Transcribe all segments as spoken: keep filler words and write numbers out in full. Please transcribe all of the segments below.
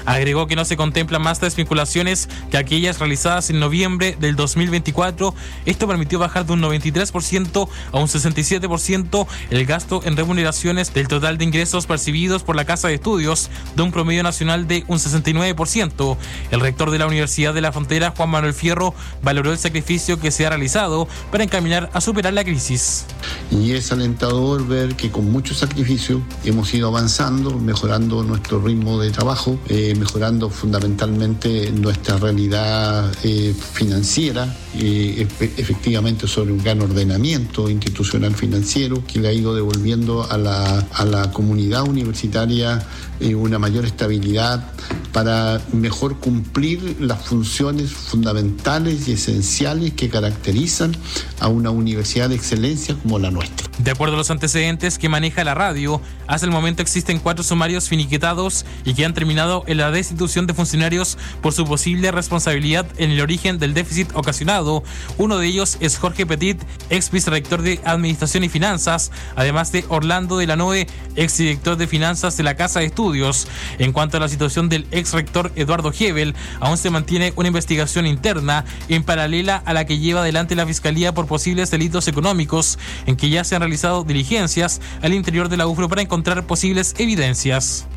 Agregó que no se contemplan más desvinculaciones que aquellas realizadas en noviembre del dos mil veinticuatro. Esto permitió bajar de un noventa y tres por ciento a un sesenta y siete por ciento el gasto en remuneraciones del total de ingresos percibidos por la Casa de Estudios, de un promedio nacional de un sesenta y nueve por ciento. El rector de la Universidad de la Frontera, Juan Manuel Fierro, valoró el sacrificio que se ha realizado para encaminar a superar la crisis. Y es alentador ver que con mucho sacrificio hemos ido avanzando, mejorando nuestro ritmo de trabajo, eh, mejorando fundamentalmente nuestra realidad eh, financiera, eh, efectivamente sobre un gran ordenamiento institucional financiero que le ha ido devolviendo a la, a la comunidad universitaria eh, una mayor estabilidad para mejor cumplir las funciones fundamentales y esenciales que caracterizan a una universidad de excelencia como la nuestra. De acuerdo a los antecedentes que maneja la radio, hasta el momento existen cuatro sumarios finiquitados y que han terminado en la destitución de funcionarios por su posible responsabilidad en el origen del déficit ocasionado. Uno de ellos es Jorge Petit, ex vicerrector de Administración y Finanzas, además de Orlando de la Noe, ex director de Finanzas de la Casa de Estudios. En cuanto a la situación del ex rector Eduardo Hebel, aún se mantiene una investigación interna en paralela a la que lleva adelante la Fiscalía por posibles delitos económicos, en que ya se han realizado diligencias al interior de la U F R O para encontrar posibles evidencias.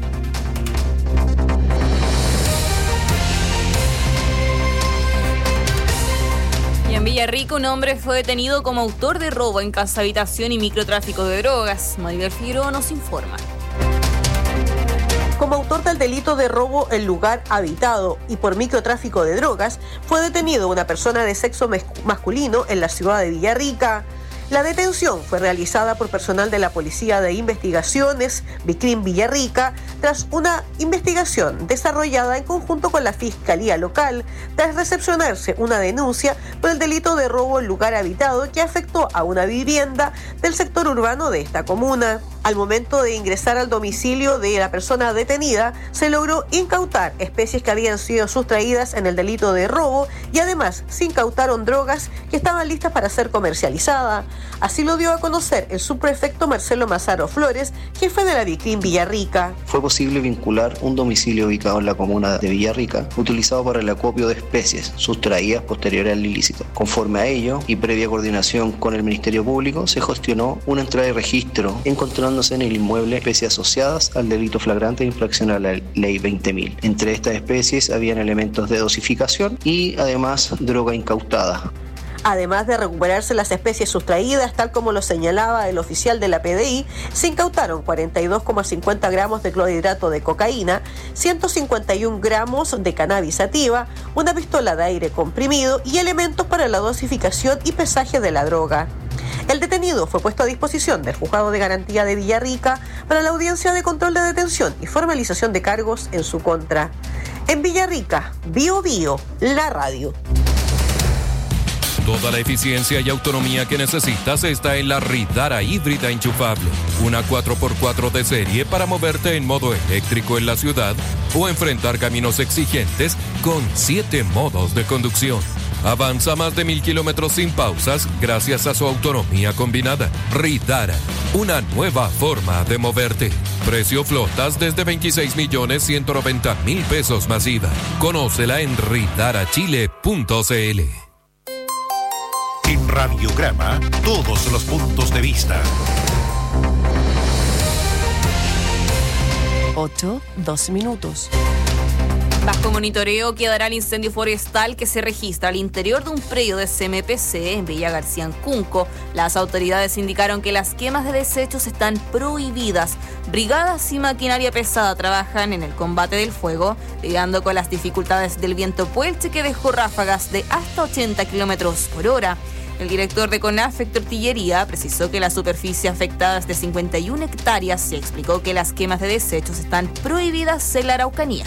Y en Villarrica, un hombre fue detenido como autor de robo en casa habitación y microtráfico de drogas. Maribel Figueroa nos informa. Como autor del delito de robo en lugar habitado y por microtráfico de drogas, fue detenido una persona de sexo masculino en la ciudad de Villarrica. La detención fue realizada por personal de la Policía de Investigaciones, Vicrim Villarrica, tras una investigación desarrollada en conjunto con la Fiscalía Local, tras recepcionarse una denuncia por el delito de robo en lugar habitado que afectó a una vivienda del sector urbano de esta comuna. Al momento de ingresar al domicilio de la persona detenida, se logró incautar especies que habían sido sustraídas en el delito de robo y además se incautaron drogas que estaban listas para ser comercializadas. Así lo dio a conocer el subprefecto Marcelo Mazaro Flores, jefe de la Vicrim Villarrica. Fue posible vincular un domicilio ubicado en la comuna de Villarrica, utilizado para el acopio de especies sustraídas posterior al ilícito. Conforme a ello, y previa coordinación con el Ministerio Público, se gestionó una entrada de registro encontrando en el inmueble especies asociadas al delito flagrante de infracción a la ley veinte mil. Entre estas especies habían elementos de dosificación y además droga incautada. Además de recuperarse las especies sustraídas, tal como lo señalaba el oficial de la P D I, se incautaron cuarenta y dos coma cincuenta gramos de clorhidrato de cocaína, ciento cincuenta y un gramos de cannabis sativa, una pistola de aire comprimido y elementos para la dosificación y pesaje de la droga. El detenido fue puesto a disposición del Juzgado de Garantía de Villarrica para la audiencia de control de detención y formalización de cargos en su contra. En Villarrica, Bio Bio, la radio. Toda la eficiencia y autonomía que necesitas está en la Ridara híbrida enchufable. Una cuatro por cuatro de serie para moverte en modo eléctrico en la ciudad o enfrentar caminos exigentes con siete modos de conducción. Avanza más de mil kilómetros sin pausas gracias a su autonomía combinada. Ridara, una nueva forma de moverte. Precio flotas desde veintiséis millones ciento noventa mil pesos masiva. Conócela en ridara chile punto c l. En Radiograma, todos los puntos de vista. ocho, dos minutos. Bajo monitoreo quedará el incendio forestal que se registra al interior de un predio de C M P C en Villa García, en Cunco. Las autoridades indicaron que las quemas de desechos están prohibidas. Brigadas y maquinaria pesada trabajan en el combate del fuego, lidiando con las dificultades del viento puelche que dejó ráfagas de hasta ochenta kilómetros por hora. El director de CONAF, Héctor Tillería, precisó que la superficie afectada es de cincuenta y una hectáreas y explicó que las quemas de desechos están prohibidas en la Araucanía.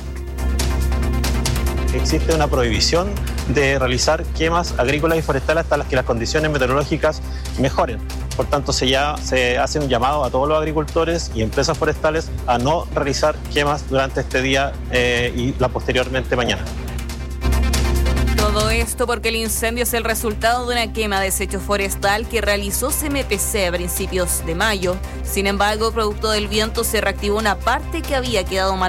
Existe una prohibición de realizar quemas agrícolas y forestales hasta las que las condiciones meteorológicas mejoren. Por tanto, se, ya, se hace un llamado a todos los agricultores y empresas forestales a no realizar quemas durante este día eh, y la posteriormente mañana. Todo esto porque el incendio es el resultado de una quema de desecho forestal que realizó C M P C a principios de mayo. Sin embargo, producto del viento se reactivó una parte que había quedado mal